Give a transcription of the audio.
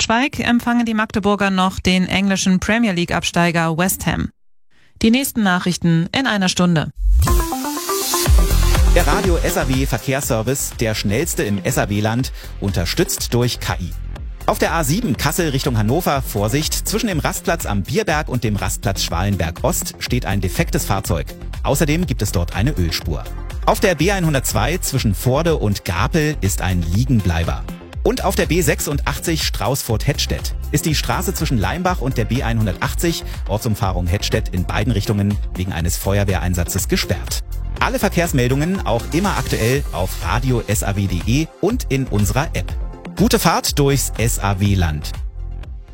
Braunschweig empfangen die Magdeburger noch den englischen Premier League-Absteiger West Ham. Die nächsten Nachrichten in einer Stunde. Der Radio SAW Verkehrsservice, der schnellste im SAW-Land, unterstützt durch KI. Auf der A7 Kassel Richtung Hannover, Vorsicht, zwischen dem Rastplatz am Bierberg und dem Rastplatz Schwalenberg Ost steht ein defektes Fahrzeug. Außerdem gibt es dort eine Ölspur. Auf der B102 zwischen Voorde und Gapel ist ein Liegenbleiber. Und auf der B86 Straußfurt-Hettstedt ist die Straße zwischen Leimbach und der B180, Ortsumfahrung Hettstedt, in beiden Richtungen wegen eines Feuerwehreinsatzes gesperrt. Alle Verkehrsmeldungen auch immer aktuell auf radio-saw.de und in unserer App. Gute Fahrt durchs SAW-Land.